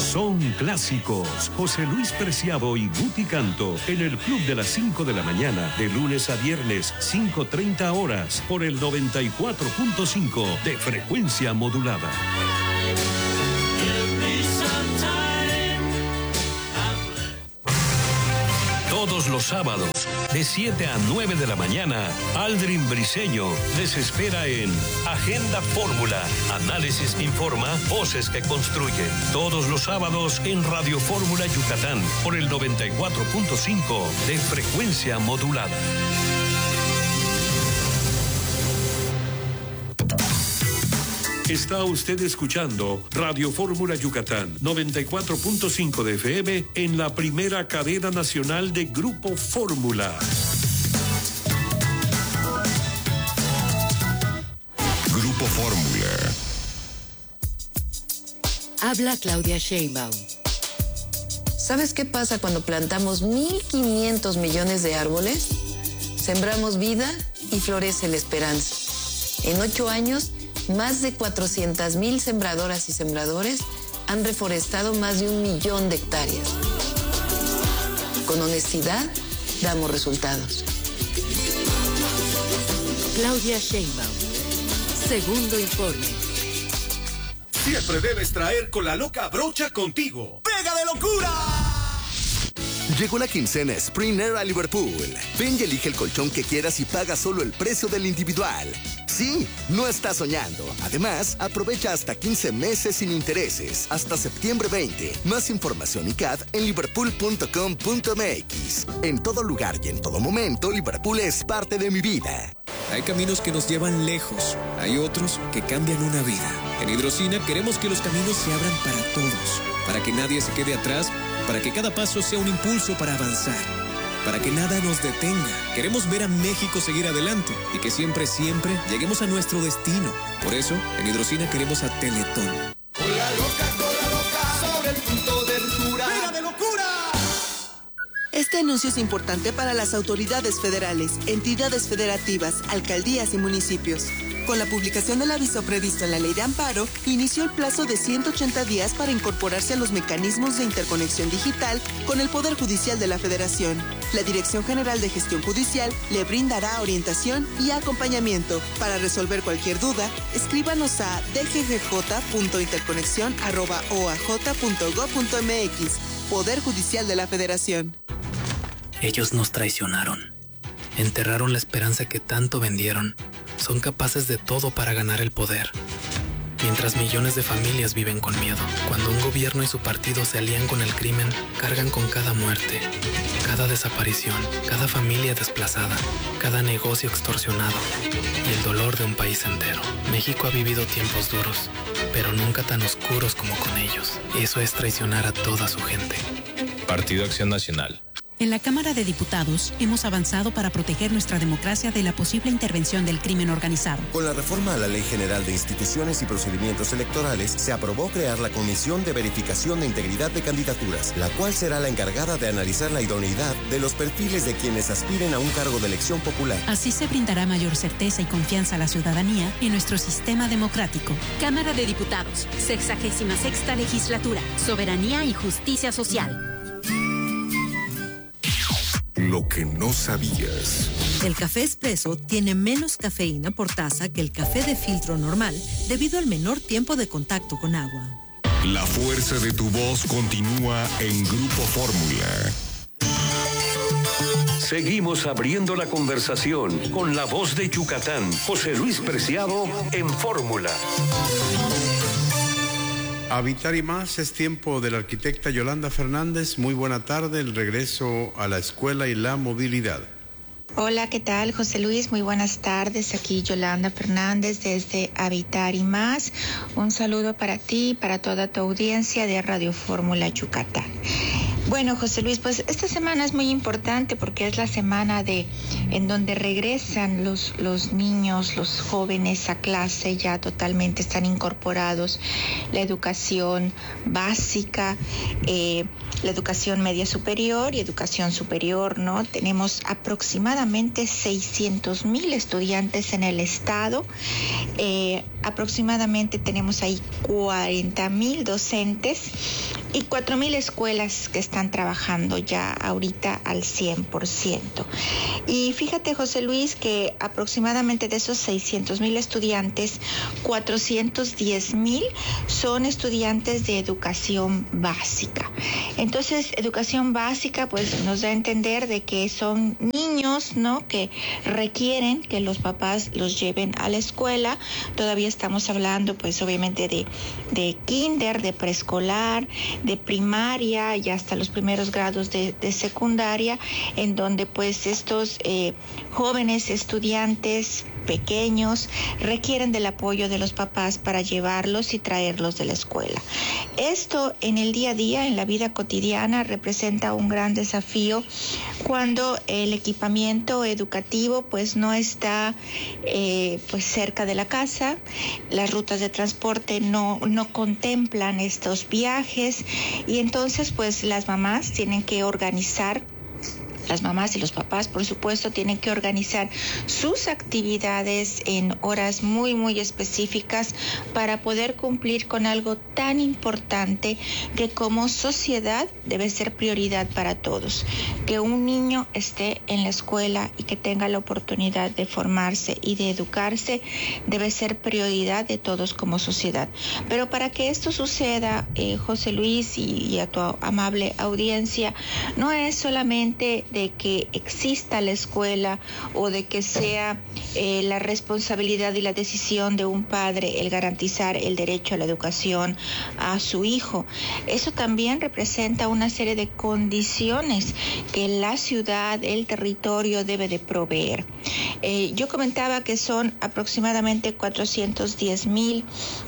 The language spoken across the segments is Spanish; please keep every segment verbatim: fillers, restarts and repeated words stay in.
son clásicos. José Luis Preciado y Guti Canto en el Club de las cinco de la mañana, de lunes a viernes, cinco treinta horas, por el noventa y cuatro punto cinco de frecuencia modulada. Todos los sábados, de siete a nueve de la mañana, Aldrin Briseño les espera en Agenda Fórmula. Análisis que informa, voces que construyen. Todos los sábados en Radio Fórmula Yucatán, por el noventa y cuatro punto cinco de frecuencia modulada. Está usted escuchando Radio Fórmula Yucatán, noventa y cuatro punto cinco de F M, en la primera cadena nacional de Grupo Fórmula. Grupo Fórmula. Habla Claudia Sheinbaum. ¿Sabes qué pasa cuando plantamos mil quinientos millones de árboles? Sembramos vida y florece la esperanza. En ocho años, más de cuatrocientas mil sembradoras y sembradores han reforestado más de un millón de hectáreas. Con honestidad, damos resultados. Claudia Sheinbaum. Segundo informe. Siempre debes traer con la loca brocha contigo. ¡Pega de locura! Llegó la quincena Sprinter a Liverpool. Ven y elige el colchón que quieras y paga solo el precio del individual. Sí, no estás soñando. Además, aprovecha hasta quince meses sin intereses, hasta septiembre veinte. Más información y C A D en liverpool punto com punto m x. En todo lugar y en todo momento, Liverpool es parte de mi vida. Hay caminos que nos llevan lejos, hay otros que cambian una vida. En Hidrocina queremos que los caminos se abran para todos, para que nadie se quede atrás, para que cada paso sea un impulso para avanzar, para que nada nos detenga. Queremos ver a México seguir adelante y que siempre, siempre lleguemos a nuestro destino. Por eso, en Hidrocina queremos a Teletón. Con la loca, con la loca, sobre el punto de ruptura. ¡Pega de locura! Este anuncio es importante para las autoridades federales, entidades federativas, alcaldías y municipios. Con la publicación del aviso previsto en la Ley de Amparo, inició el plazo de ciento ochenta días para incorporarse a los mecanismos de interconexión digital con el Poder Judicial de la Federación. La Dirección General de Gestión Judicial le brindará orientación y acompañamiento. Para resolver cualquier duda, escríbanos a d g g j punto interconexión arroba o a j punto gob punto m x. Poder Judicial de la Federación. Ellos nos traicionaron. Enterraron la esperanza que tanto vendieron. Son capaces de todo para ganar el poder. Mientras millones de familias viven con miedo. Cuando un gobierno y su partido se alían con el crimen, cargan con cada muerte, cada desaparición, cada familia desplazada, cada negocio extorsionado y el dolor de un país entero. México ha vivido tiempos duros, pero nunca tan oscuros como con ellos. Eso es traicionar a toda su gente. Partido Acción Nacional. En la Cámara de Diputados hemos avanzado para proteger nuestra democracia de la posible intervención del crimen organizado. Con la reforma a la Ley General de Instituciones y Procedimientos Electorales, se aprobó crear la Comisión de Verificación de Integridad de Candidaturas, la cual será la encargada de analizar la idoneidad de los perfiles de quienes aspiren a un cargo de elección popular. Así se brindará mayor certeza y confianza a la ciudadanía en nuestro sistema democrático. Cámara de Diputados, sexagésima sexta legislatura, Soberanía y Justicia Social. Lo que no sabías. El café expreso tiene menos cafeína por taza que el café de filtro normal debido al menor tiempo de contacto con agua. La fuerza de tu voz continúa en Grupo Fórmula. Seguimos abriendo la conversación con la voz de Yucatán, José Luis Preciado, en Fórmula. Habitar y más es tiempo de la arquitecta Yolanda Fernández. Muy buena tarde, el regreso a la escuela y la movilidad. Hola, ¿qué tal, José Luis? Muy buenas tardes. Aquí Yolanda Fernández desde Habitar y Más. Un saludo para ti y para toda tu audiencia de Radio Fórmula Yucatán. Bueno, José Luis, pues esta semana es muy importante porque es la semana de en donde regresan los, los niños, los jóvenes a clase, ya totalmente están incorporados la educación básica, eh, la educación media superior y educación superior, ¿no? Tenemos aproximadamente seiscientos mil estudiantes en el estado, eh, aproximadamente tenemos ahí cuarenta mil docentes y cuatro mil escuelas que están trabajando ya ahorita al cien por ciento. Y fíjate, José Luis, que aproximadamente de esos seiscientos mil estudiantes, cuatrocientos diez mil son estudiantes de educación básica. Entonces, educación básica pues nos da a entender de que son niños, ¿no?, que requieren que los papás los lleven a la escuela. Todavía estamos hablando pues obviamente de, de kinder, de preescolar, de primaria y hasta los primeros grados de, de secundaria, en donde pues estos eh, jóvenes estudiantes pequeños requieren del apoyo de los papás para llevarlos y traerlos de la escuela. Esto en el día a día, en la vida cotidiana, representa un gran desafío cuando el equipamiento educativo pues no está eh, pues cerca de la casa, las rutas de transporte no, no contemplan estos viajes y entonces pues las mamás tienen que organizar Las mamás y los papás, por supuesto, tienen que organizar sus actividades en horas muy, muy específicas para poder cumplir con algo tan importante que como sociedad debe ser prioridad para todos. Que un niño esté en la escuela y que tenga la oportunidad de formarse y de educarse debe ser prioridad de todos como sociedad. Pero para que esto suceda, eh, José Luis y, y a tu amable audiencia, no es solamente de de que exista la escuela o de que sea eh, la responsabilidad y la decisión de un padre el garantizar el derecho a la educación a su hijo. Eso también representa una serie de condiciones que la ciudad, el territorio debe de proveer. Eh, yo comentaba que son aproximadamente cuatrocientos diez mil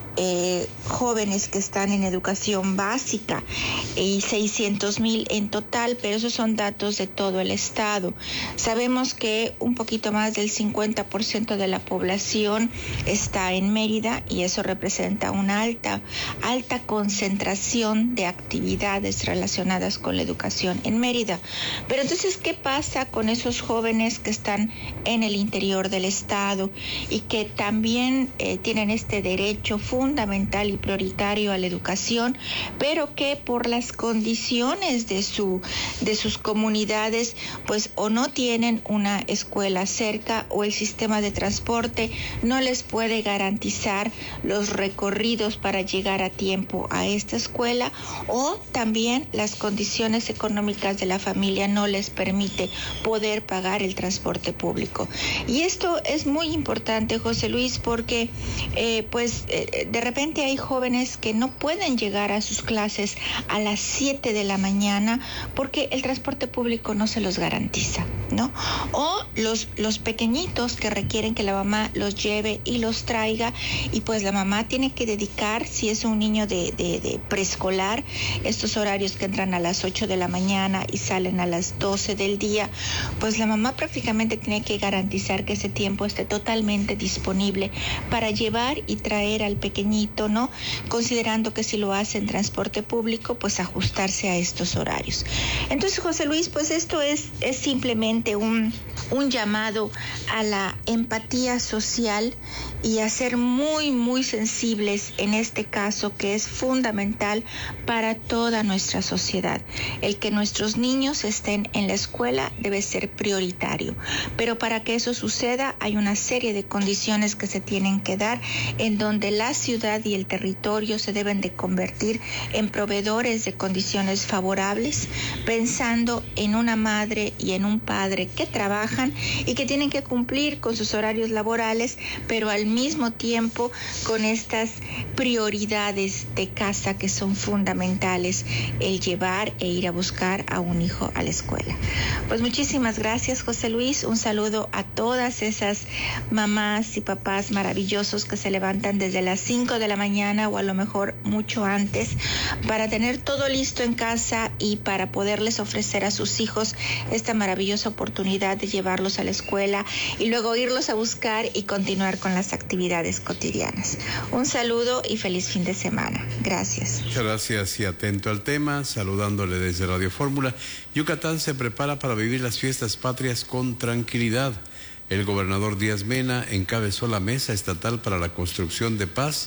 Eh, jóvenes que están en educación básica y seiscientos mil en total, pero esos son datos de todo el estado. Sabemos que un poquito más del cincuenta por ciento de la población está en Mérida y eso representa una alta, alta concentración de actividades relacionadas con la educación en Mérida. Pero entonces, ¿qué pasa con esos jóvenes que están en el interior del estado y que también eh, tienen este derecho fundamental fundamental y prioritario a la educación, pero que por las condiciones de su de sus comunidades pues o no tienen una escuela cerca o el sistema de transporte no les puede garantizar los recorridos para llegar a tiempo a esta escuela, o también las condiciones económicas de la familia no les permite poder pagar el transporte público? Y esto es muy importante, José Luis, porque eh, pues eh, de repente hay jóvenes que no pueden llegar a sus clases a las siete de la mañana porque el transporte público no se los garantiza, ¿no? O los, los pequeñitos que requieren que la mamá los lleve y los traiga, y pues la mamá tiene que dedicar, si es un niño de, de, de preescolar, estos horarios que entran a las ocho de la mañana y salen a las doce del día, pues la mamá prácticamente tiene que garantizar que ese tiempo esté totalmente disponible para llevar y traer al pequeño ¿no? Considerando que si lo hace en transporte público, pues ajustarse a estos horarios. Entonces, José Luis, pues esto es, es simplemente un, un llamado a la empatía social y a ser muy, muy sensibles en este caso, que es fundamental para toda nuestra sociedad. El que nuestros niños estén en la escuela debe ser prioritario, pero para que eso suceda hay una serie de condiciones que se tienen que dar, en donde la ciudad y el territorio se deben de convertir en proveedores de condiciones favorables, pensando en una madre y en un padre que trabajan y que tienen que cumplir con sus horarios laborales, pero al mismo tiempo con estas prioridades de casa que son fundamentales, el llevar e ir a buscar a un hijo a la escuela. Pues muchísimas gracias, José Luis. Un saludo a todas esas mamás y papás maravillosos que se levantan desde las cinco de la mañana o a lo mejor mucho antes para tener todo listo en casa y para poderles ofrecer a sus hijos esta maravillosa oportunidad de llevarlos a la escuela y luego irlos a buscar y continuar con las actividades cotidianas. Un saludo y feliz fin de semana. Gracias. Muchas gracias y atento al tema, saludándole desde Radio Fórmula. Yucatán se prepara para vivir las fiestas patrias con tranquilidad. El gobernador Díaz Mena encabezó la Mesa Estatal para la Construcción de Paz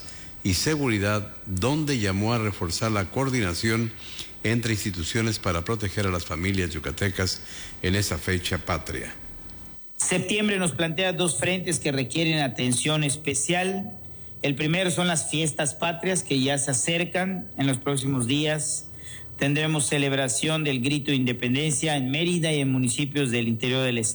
y Seguridad, donde llamó a reforzar la coordinación entre instituciones para proteger a las familias yucatecas en esa fecha patria. Septiembre nos plantea dos frentes que requieren atención especial. El primero son las fiestas patrias que ya se acercan en los próximos días. Tendremos celebración del Grito de Independencia en Mérida y en municipios del interior del estado.